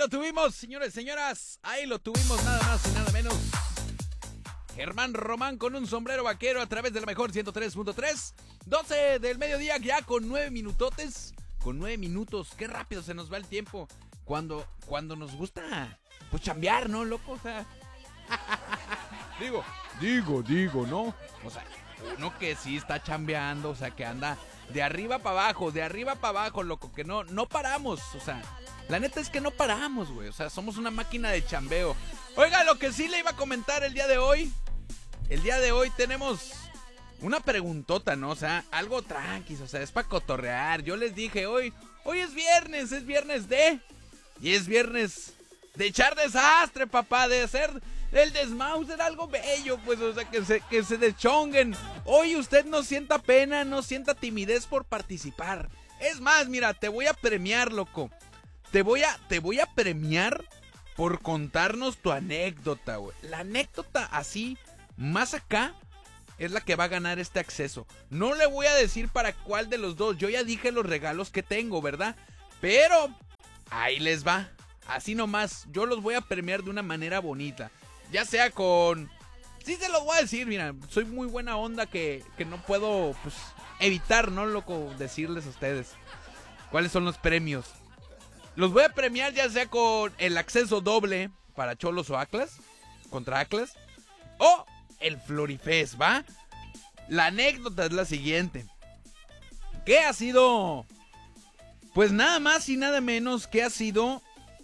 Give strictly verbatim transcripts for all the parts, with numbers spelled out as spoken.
lo tuvimos, señores, señoras. Ahí lo tuvimos, nada más y nada menos. Germán Román con un sombrero vaquero a través de la mejor ciento tres punto tres. doce del mediodía, ya con nueve minutotes. Con nueve minutos. Qué rápido se nos va el tiempo. Cuando, cuando nos gusta, pues chambear, ¿no, loco? O sea. digo, digo, digo, ¿no? O sea, uno que sí está chambeando, o sea, que anda de arriba para abajo, de arriba para abajo, loco, que no, no paramos, o sea. La neta es que no paramos, güey. O sea, somos una máquina de chambeo. Oiga, lo que sí le iba a comentar el día de hoy. El día de hoy tenemos una preguntota, ¿no? O sea, algo tranqui, o sea, es para cotorrear. Yo les dije, hoy, hoy es viernes, es viernes de... Y es viernes de echar desastre, papá, de hacer el desmauser algo bello, pues, o sea, que se, que se deschonguen. Hoy usted no sienta pena, no sienta timidez por participar. Es más, mira, te voy a premiar, loco. Te voy a, te voy a premiar por contarnos tu anécdota, güey. La anécdota así, más acá, es la que va a ganar este acceso. No le voy a decir para cuál de los dos. Yo ya dije los regalos que tengo, ¿verdad? Pero ahí les va. Así nomás, yo los voy a premiar de una manera bonita. Ya sea con... Sí se los voy a decir, mira, soy muy buena onda que, que no puedo, pues, evitar, ¿no, loco? Decirles a ustedes cuáles son los premios. Los voy a premiar ya sea con el acceso doble para Cholos o Atlas, contra Atlas, o el Florifest, ¿va? La anécdota es la siguiente. ¿Qué ha sido? Pues nada más y nada menos que ha sido...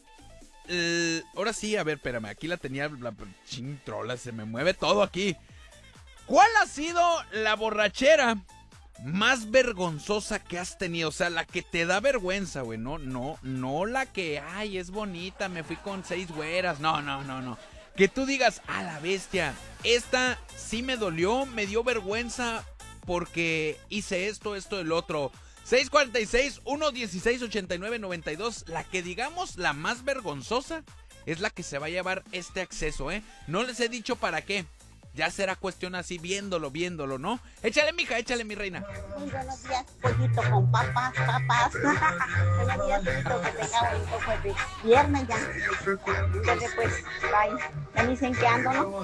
Eh, ahora sí, a ver, espérame, aquí la tenía la chintrola, se me mueve todo aquí. ¿Cuál ha sido la borrachera más vergonzosa que has tenido? O sea, la que te da vergüenza, güey. No, no, no la que, ay, es bonita, me fui con seis güeras. No, no, no, no. Que tú digas, a la bestia, esta sí me dolió, me dio vergüenza porque hice esto, esto, el otro. seis cuatro seis, uno uno seis, ocho nueve nueve dos. La que digamos la más vergonzosa es la que se va a llevar este acceso, ¿eh? No les he dicho para qué. Ya será cuestión así, viéndolo, viéndolo, ¿no? Échale, mija, échale, mi reina. Muy buenos días, pollito con papas, papas. Buenos días, pollito, que tenga bonito jueves. Viernes ya. Entonces, pues, bye. Ya me dicen que ando, ¿no?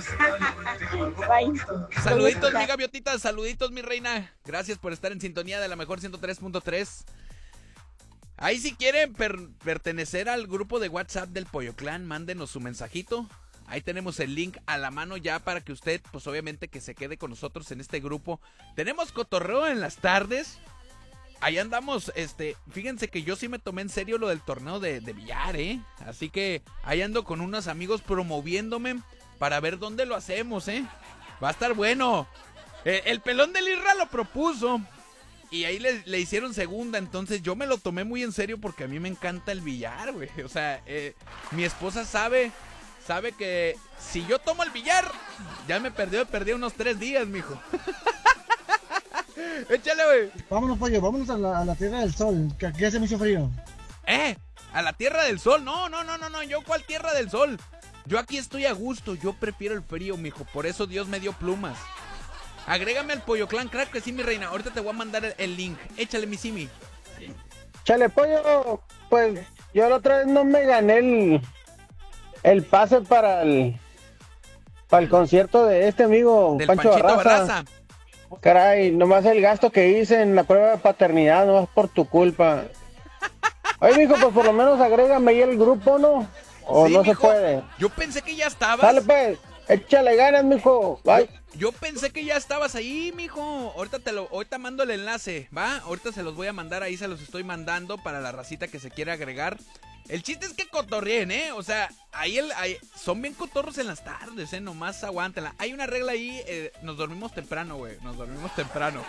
Bye. Saluditos, mi gaviotita, saluditos, mi reina. Gracias por estar en sintonía de la mejor ciento tres punto tres. Ahí si quieren per- pertenecer al grupo de WhatsApp del Pollo Clan, mándenos su mensajito. Ahí tenemos el link a la mano ya para que usted, pues obviamente que se quede con nosotros en este grupo. Tenemos cotorreo en las tardes. Ahí andamos, este, fíjense que yo sí me tomé en serio lo del torneo de, de billar, ¿eh? Así que ahí ando con unos amigos promoviéndome para ver dónde lo hacemos, ¿eh? Va a estar bueno. Eh, el pelón del Irra lo propuso y ahí le, le hicieron segunda, entonces yo me lo tomé muy en serio porque a mí me encanta el billar, güey. O sea, eh, mi esposa sabe... Sabe que si yo tomo el billar, ya me perdió, perdí unos tres días, mijo. Échale, güey. Vámonos, pollo, vámonos a la, a la Tierra del Sol, que aquí hace mucho frío. Eh, a la Tierra del Sol. No, no, no, no, no. Yo, ¿cuál Tierra del Sol? Yo aquí estoy a gusto. Yo prefiero el frío, mijo. Por eso Dios me dio plumas. Agrégame al Pollo Clan, claro que sí, mi reina. Ahorita te voy a mandar el, el link. Échale, mi simi. Chale, pollo, pues yo la otra vez no me gané el... El pase para el para el concierto de este amigo Del Pancho Panchito Barraza. Barraza. Caray, nomás el gasto que hice en la prueba de paternidad, nomás por tu culpa. Oye, mijo, pues por lo menos agrégame ahí el grupo, ¿no? O Sí, no mijo. se puede. Yo pensé que ya estabas. Dale, pues, échale ganas, mijo. Bye. Yo, yo pensé que ya estabas ahí, mijo. Ahorita te lo, ahorita mando el enlace, ¿va? Ahorita se los voy a mandar, ahí se los estoy mandando para la racita que se quiera agregar. El chiste es que cotorreen, ¿eh? O sea, ahí, el, ahí son bien cotorros en las tardes, ¿eh? Nomás aguántenla. Hay una regla ahí, eh, nos dormimos temprano, güey. Nos dormimos temprano.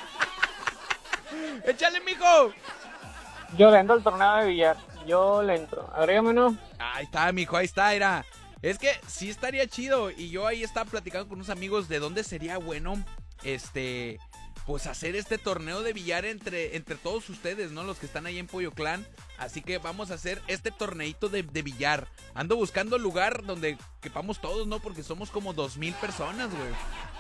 ¡Échale, mijo! Yo le entro al torneo de billar. Yo le entro. Agrégame uno. Ahí está, mijo, ahí está, era. Es que sí estaría chido. Y yo ahí estaba platicando con unos amigos de dónde sería bueno, este... pues hacer este torneo de billar entre, entre todos ustedes, ¿no? Los que están ahí en Pollo Clan. Así que vamos a hacer este torneito de, de billar. Ando buscando lugar donde quepamos todos, ¿no? Porque somos como dos mil personas, güey.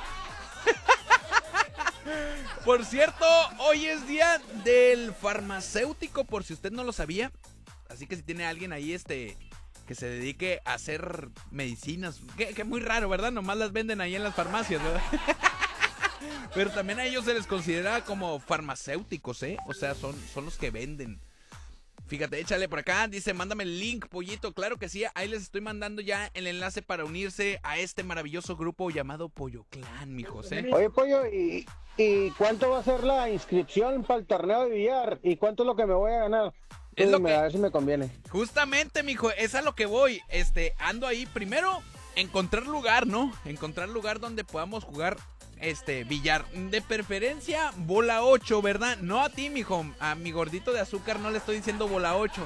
Por cierto, hoy es día del farmacéutico, por si usted no lo sabía. Así que si tiene alguien ahí, este... que se dedique a hacer medicinas. Que, que muy raro, ¿verdad? Nomás las venden ahí en las farmacias, ¿verdad? Pero también a ellos se les considera como farmacéuticos, ¿eh? O sea, son, son los que venden. Fíjate, échale por acá, dice, mándame el link, pollito. Claro que sí, ahí les estoy mandando ya el enlace para unirse a este maravilloso grupo llamado Pollo Clan, mijos, ¿eh? Oye, Pollo, ¿y, ¿y cuánto va a ser la inscripción para el torneo de billar? ¿Y cuánto es lo que me voy a ganar? Es Tú lo dime, que- a ver si me conviene. Justamente, mijo, es a lo que voy. Este, ando ahí primero, encontrar lugar, ¿no? Encontrar lugar donde podamos jugar este billar. De preferencia, bola ocho, ¿verdad? No a ti, mijo. A mi gordito de azúcar no le estoy diciendo bola ocho.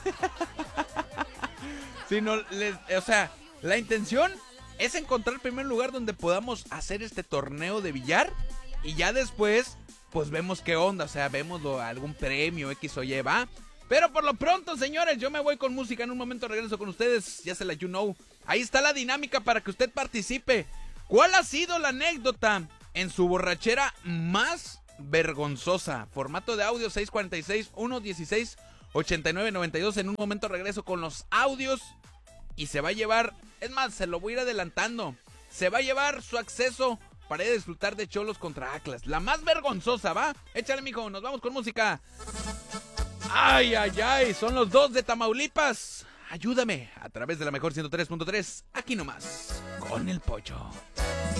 Sino, les, o sea, la intención es encontrar el primer lugar donde podamos hacer este torneo de billar. Y ya después, pues vemos qué onda. O sea, vemos lo- algún premio X o Y, ¿va? Pero por lo pronto, señores, yo me voy con música. En un momento regreso con ustedes. Ya se la you know. Ahí está la dinámica para que usted participe. ¿Cuál ha sido la anécdota en su borrachera más vergonzosa? Formato de audio seis cuatro seis, uno uno seis, ocho nueve nueve dos. En un momento regreso con los audios. Y se va a llevar, es más, se lo voy a ir adelantando. Se va a llevar su acceso para ir a disfrutar de Cholos contra Atlas. La más vergonzosa, ¿va? Échale, mijo, nos vamos con música. Ay, ay, ay, son los dos de Tamaulipas. Ayúdame a través de la mejor ciento tres punto tres, aquí nomás, con el pollo.